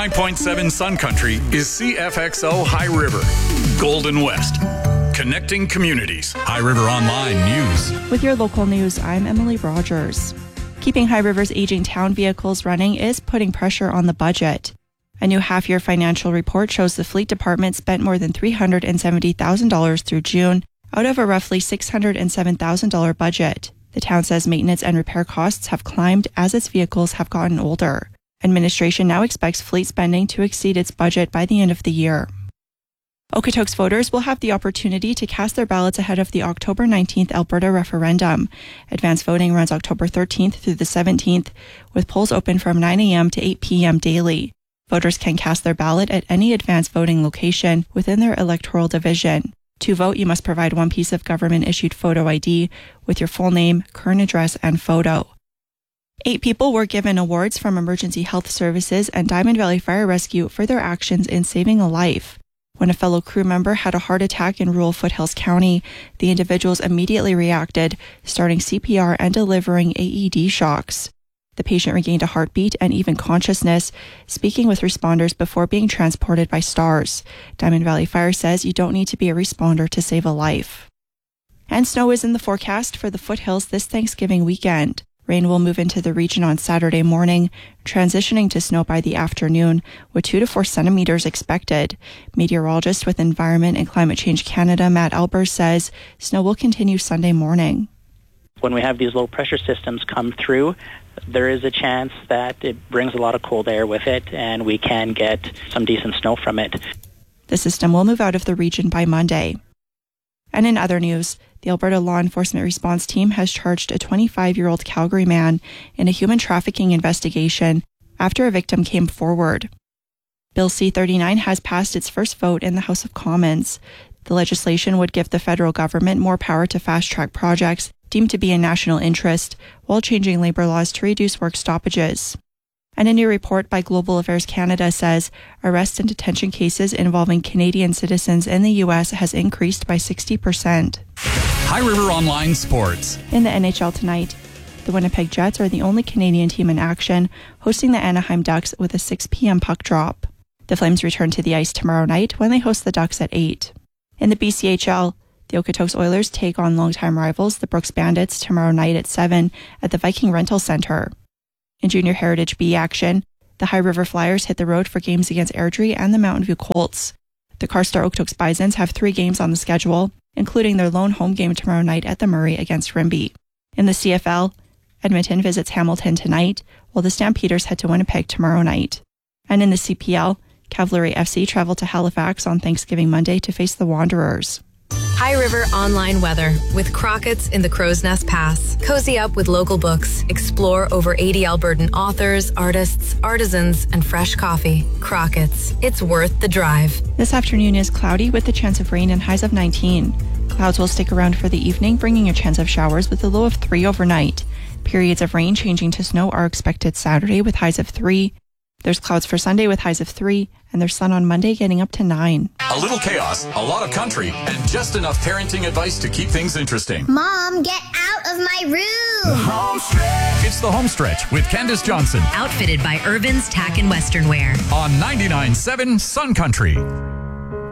99.7 Sun Country is CFXO High River, Golden West, connecting communities. High River Online News. With your local news, I'm Emily Rogers. Keeping High River's aging town vehicles running is putting pressure on the budget. A new half-year financial report shows the fleet department spent more than $370,000 through June out of a roughly $607,000 budget. The town says maintenance and repair costs have climbed as its vehicles have gotten older. Administration now expects fleet spending to exceed its budget by the end of the year. Okotoks voters will have the opportunity to cast their ballots ahead of the October 19th Alberta referendum. Advanced voting runs October 13th through the 17th, with polls open from 9 a.m. to 8 p.m. daily. Voters can cast their ballot at any advanced voting location within their electoral division. To vote, you must provide one piece of government-issued photo ID with your full name, current address, and photo. 8 people were given awards from Emergency Health Services and Diamond Valley Fire Rescue for their actions in saving a life. When a fellow crew member had a heart attack in rural Foothills County, the individuals immediately reacted, starting CPR and delivering AED shocks. The patient regained a heartbeat and even consciousness, speaking with responders before being transported by STARS. Diamond Valley Fire says you don't need to be a responder to save a life. And snow is in the forecast for the Foothills this Thanksgiving weekend. Rain will move into the region on Saturday morning, transitioning to snow by the afternoon, with 2 to 4 centimeters expected. Meteorologist with Environment and Climate Change Canada, Matt Albers, says snow will continue Sunday morning. When we have these low pressure systems come through, there is a chance that it brings a lot of cold air with it, and we can get some decent snow from it. The system will move out of the region by Monday. And in other news, the Alberta Law Enforcement Response Team has charged a 25-year-old Calgary man in a human trafficking investigation after a victim came forward. Bill C-39 has passed its first vote in the House of Commons. The legislation would give the federal government more power to fast-track projects deemed to be in national interest, while changing labor laws to reduce work stoppages. And a new report by Global Affairs Canada says arrest and detention cases involving Canadian citizens in the U.S. has increased by 60%. High River Online Sports. In the NHL tonight, the Winnipeg Jets are the only Canadian team in action, hosting the Anaheim Ducks with a 6 p.m. puck drop. The Flames return to the ice tomorrow night when they host the Ducks at 8. In the BCHL, the Okotoks Oilers take on longtime rivals, the Brooks Bandits, tomorrow night at 7 at the Viking Rental Centre. In Junior Heritage B action, the High River Flyers hit the road for games against Airdrie and the Mountain View Colts. The Carstar Okotoks Bisons have 3 games on the schedule, including their lone home game tomorrow night at the Murray against Rimbey. In the CFL, Edmonton visits Hamilton tonight, while the Stampeders head to Winnipeg tomorrow night. And in the CPL, Cavalry FC travel to Halifax on Thanksgiving Monday to face the Wanderers. High River Online Weather with Crockett's in the Crow's Nest Pass. Cozy up with local books. Explore over 80 Albertan authors, artists, artisans, and fresh coffee. Crockett's. It's worth the drive. This afternoon is cloudy with the chance of rain and highs of 19. Clouds will stick around for the evening, bringing a chance of showers with a low of 3 overnight. Periods of rain changing to snow are expected Saturday with highs of 3. There's clouds for Sunday with highs of 3, and there's sun on Monday getting up to 9. A little chaos, a lot of country, and just enough parenting advice to keep things interesting. Mom, get out of my room! Home stretch. It's the Home Stretch with Candace Johnson. Outfitted by Irvin's Tack and Western Wear. On 99.7 Sun Country.